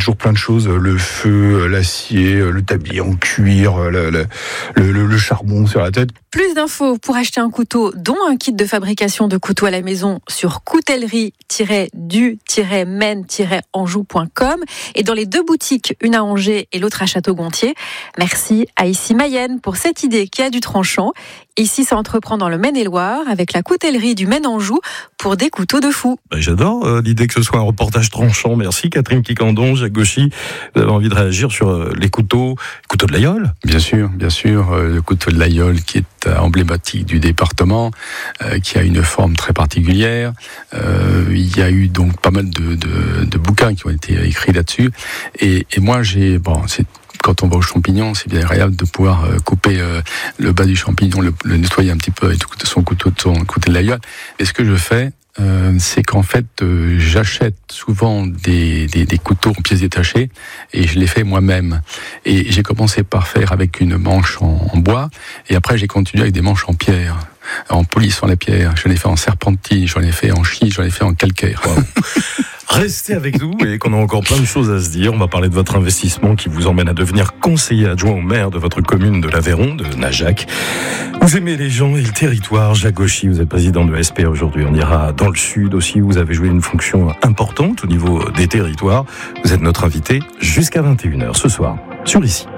toujours plein de choses, le feu, l'acier, le tablier en cuir, le charbon sur la tête. Plus d'infos pour acheter un couteau, dont un kit de fabrication de couteaux à la maison sur coutellerie-du-maine-anjou.com et dans les 2 boutiques, une à Angers et l'autre à Château-Gontier. Merci à Ici Mayenne pour cette idée qui a du tranchant. Ici, ça entreprend dans le Maine-et-Loire avec la coutellerie du Maine-Anjou pour des couteaux de fou. J'adore l'idée que ce soit un reportage tranchant. Merci Catherine Quiquendon, Jacques Gauchy. Vous avez envie de réagir sur les couteaux de l'Aïol ? Bien sûr. Le couteau de l'Aïol qui est emblématique du département, qui a une forme très particulière. Il y a eu donc pas mal de bouquins qui ont été écrits là-dessus. Et moi, quand on va aux champignons, c'est bien agréable de pouvoir couper le bas du champignon, le nettoyer un petit peu avec son couteau de l'Aïol. Et ce que je fais, c'est qu'en fait, j'achète souvent des couteaux en pièces détachées et je les fais moi-même. Et j'ai commencé par faire avec une manche en bois et après j'ai continué avec des manches en pierre, en polissant la pierre. J'en ai fait en serpentine, j'en ai fait en schiste, j'en ai fait en calcaire. Wow. Restez avec nous et qu'on a encore plein de choses à se dire. On va parler de votre investissement qui vous emmène à devenir conseiller adjoint au maire de votre commune de l'Aveyron, de Najac. Vous aimez les gens et le territoire. Jacques Gauchy, vous êtes président de SPA aujourd'hui. On ira dans le sud aussi. Vous avez joué une fonction importante au niveau des territoires. Vous êtes notre invité jusqu'à 21h ce soir sur Ici.